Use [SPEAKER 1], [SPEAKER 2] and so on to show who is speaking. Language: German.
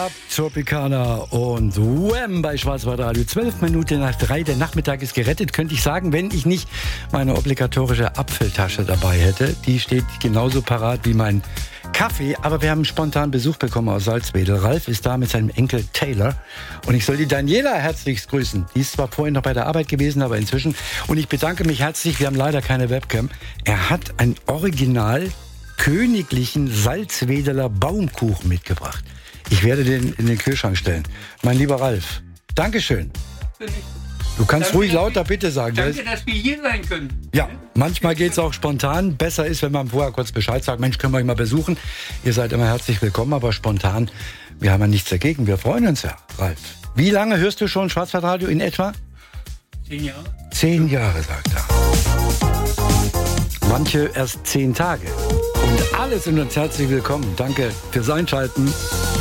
[SPEAKER 1] Tropicana und Wham bei Schwarzwaldradio. 12 Minuten nach 3, der Nachmittag ist gerettet, könnte ich sagen, wenn ich nicht meine obligatorische Apfeltasche dabei hätte. Die steht genauso parat wie mein Kaffee, aber wir haben spontan Besuch bekommen aus Salzwedel. Ralf ist da mit seinem Enkel Taylor und ich soll die Daniela herzlichst grüßen. Die ist zwar vorhin noch bei der Arbeit gewesen, aber inzwischen. Und ich bedanke mich herzlich, wir haben leider keine Webcam. Er hat ein Original königlichen Salzwedeler Baumkuchen mitgebracht. Ich werde den in den Kühlschrank stellen. Mein lieber Ralf, Dankeschön. Du kannst ruhig lauter bitte sagen.
[SPEAKER 2] Danke, dass wir hier sein können.
[SPEAKER 1] Ja, manchmal geht es auch spontan. Besser ist, wenn man vorher kurz Bescheid sagt, Mensch, können wir euch mal besuchen. Ihr seid immer herzlich willkommen, aber spontan, wir haben ja nichts dagegen. Wir freuen uns ja, Ralf. Wie lange hörst du schon Schwarzwaldradio in etwa?
[SPEAKER 2] 10 Jahre.
[SPEAKER 1] 10 Jahre, sagt er. Manche erst 10 Tage. Und alle sind uns herzlich willkommen. Danke fürs Einschalten.